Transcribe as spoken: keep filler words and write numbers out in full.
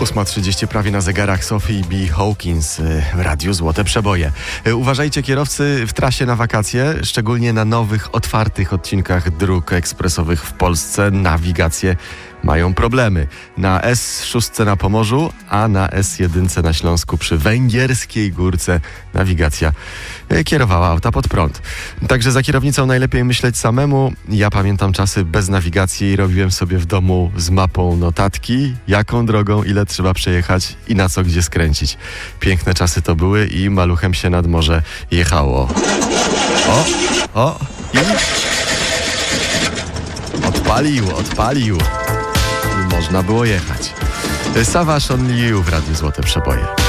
ósma trzydzieści prawie na zegarach. Sophie B. Hawkins w Radiu Złote Przeboje. Uważajcie kierowcy w trasie na wakacje, szczególnie na nowych, otwartych odcinkach dróg ekspresowych w Polsce. Nawigacje mają problemy. Na S sześć na Pomorzu, a na S jeden na Śląsku przy Węgierskiej Górce nawigacja kierowała auta pod prąd. Także za kierownicą najlepiej myśleć samemu. Ja pamiętam czasy bez nawigacji i robiłem sobie w domu z mapą notatki, jaką drogą, ile trzeba przejechać i na co gdzie skręcić. Piękne czasy to były i maluchem się nad morze jechało. O, o i odpalił, odpalił. Można było jechać. Savage Only You w Radiu Złote Przeboje.